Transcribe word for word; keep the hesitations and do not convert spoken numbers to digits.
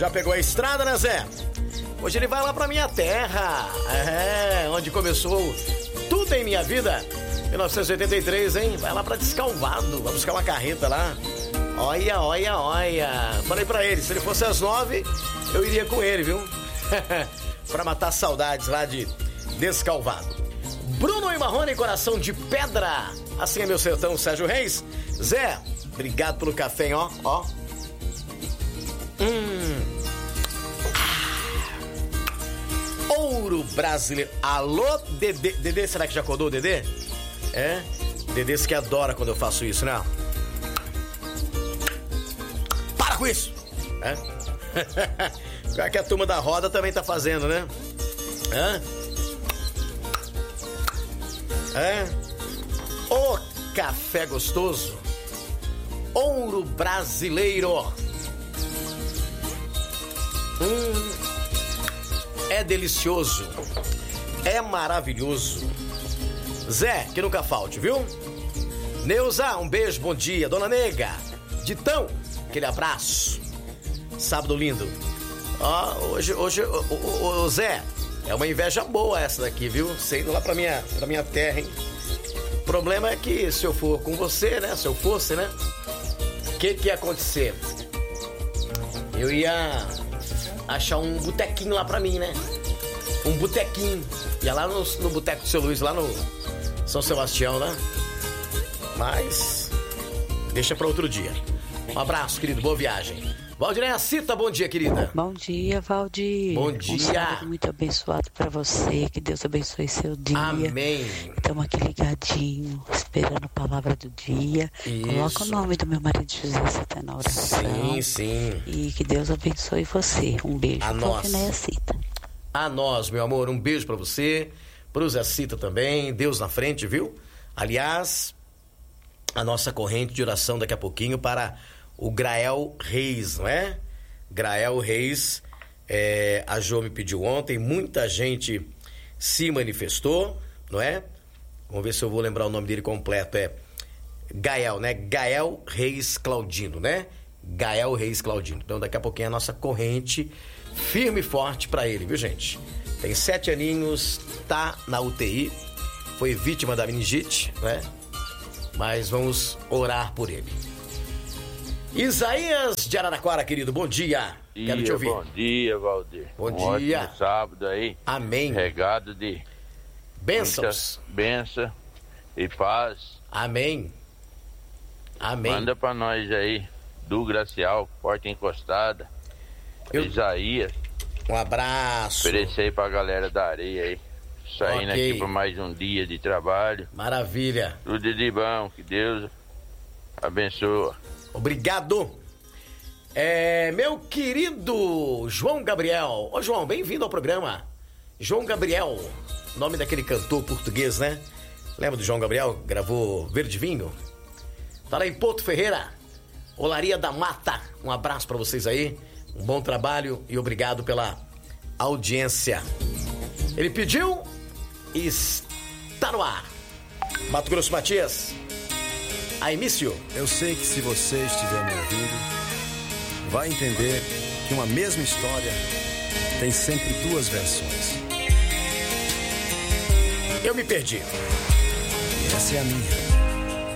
Já pegou a estrada, né, Zé? Hoje ele vai lá pra minha terra. É, onde começou tudo em minha vida. mil novecentos e oitenta e três, hein? Vai lá pra Descalvado. Vai buscar uma carreta lá. Olha, olha, olha. Falei pra ele, se ele fosse às nove, eu iria com ele, viu? Pra matar saudades lá de Descalvado. Bruno e Marrone, coração de pedra. Assim é meu sertão, Sérgio Reis. Zé, obrigado pelo café, hein, ó, ó. Hum. Ah. Ouro brasileiro. Alô, Dedê. Dedê, será que já acordou o Dedê? É? Dedê que adora quando eu faço isso, né? Para com isso! É? Qual é que a turma da roda também tá fazendo, né? Hã? É? Ô, café gostoso. Ouro brasileiro. Hum, é delicioso. É maravilhoso. Zé, que nunca falte, viu? Neuza, um beijo, bom dia. Dona Nega, Ditão, aquele abraço. Sábado lindo. Ó, hoje, hoje, ô, ô, ô, Zé, é uma inveja boa essa daqui, viu? Você indo lá pra minha, pra minha terra, hein? O problema é que se eu for com você, né? Se eu fosse, né? O que que ia acontecer? Eu ia achar um botequinho lá pra mim, né? Um botequinho. Ia lá no, no boteco do seu Luiz, lá no São Sebastião, né? Mas deixa pra outro dia. Um abraço, querido. Boa viagem. Valdineia Cita, bom dia, querida. Bom dia, Valdir. Bom dia. Um sábado muito abençoado pra você. Que Deus abençoe seu dia. Amém. Estamos aqui ligadinho, esperando a palavra do dia. Isso. Coloca o nome do meu marido José Cita na oração. Sim, sim. E que Deus abençoe você. Um beijo. A nós. Valdineia Cita. A nós, meu amor. Um beijo pra você. Pro Zé Cita também. Deus na frente, viu? Aliás, a nossa corrente de oração daqui a pouquinho para o Grael Reis, não é? Grael Reis, é, a Jo me pediu ontem, muita gente se manifestou, não é? Vamos ver se eu vou lembrar o nome dele completo, é Gael, né? Gael Reis Claudino, né? Gael Reis Claudino. Então daqui a pouquinho a nossa corrente firme e forte para ele, viu, gente? Tem sete aninhos, tá na U T I, foi vítima da meningite, né? Mas vamos orar por ele. Isaías de Araraquara, querido, bom dia. dia Quero te ouvir. Bom dia, Valdir. Bom um dia. Ótimo sábado aí. Amém. Regado de bênçãos. Bênção e paz. Amém. Amém. Manda pra nós aí, do Gracial, porta encostada. Eu... Isaías. Um abraço. Oferecer aí pra galera da areia aí. Saindo okay. aqui pra mais um dia de trabalho. Maravilha. Tudo de bom, que Deus abençoe. Obrigado. É, meu querido João Gabriel. Ô, João, bem-vindo ao programa. João Gabriel, nome daquele cantor português, né? Lembra do João Gabriel? Gravou Verde Vinho. Tá lá em Porto Ferreira, Olaria da Mata. Um abraço pra vocês aí. Um bom trabalho e obrigado pela audiência. Ele pediu e está no ar. Mato Grosso Matias. Aimício. Eu sei que se você estiver me ouvindo, vai entender que uma mesma história tem sempre duas versões. Eu me perdi. E essa é a minha.